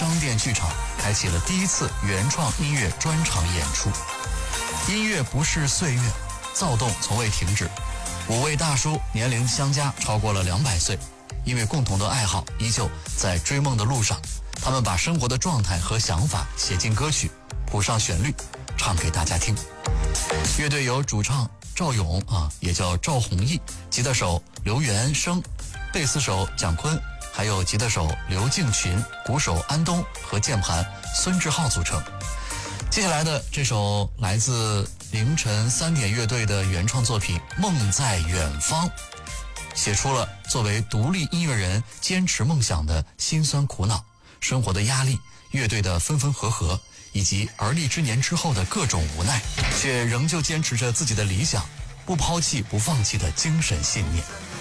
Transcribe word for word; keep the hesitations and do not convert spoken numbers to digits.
张店剧场开启了第一次原创音乐专场演出。音乐不是岁月，躁动从未停止。五位大叔年龄相加超过了两百岁，因为共同的爱好依旧在追梦的路上。他们把生活的状态和想法写进歌曲，谱上旋律，唱给大家听。乐队由主唱赵勇啊，也叫赵弘毅，吉他手刘元生，贝斯手蒋坤，还有吉他手刘敬群，鼓手安东和键盘孙志浩组成。接下来的这首来自凌晨三点乐队的原创作品《梦在远方》，写出了作为独立音乐人坚持梦想的辛酸苦恼，生活的压力，乐队的分分合合，以及而立之年之后的各种无奈，却仍旧坚持着自己的理想，不抛弃不放弃的精神信念。